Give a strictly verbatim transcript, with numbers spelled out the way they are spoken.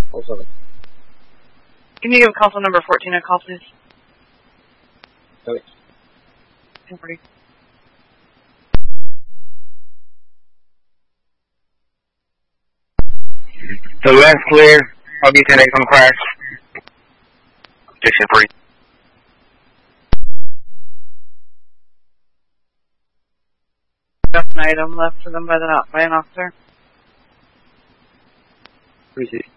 Oh seven. Can you give console number fourteen a call, please? Okay. ten forty. The lens clear. I'll be ten X on crash. Station free. Got an item left for them by the by an officer. three sixty.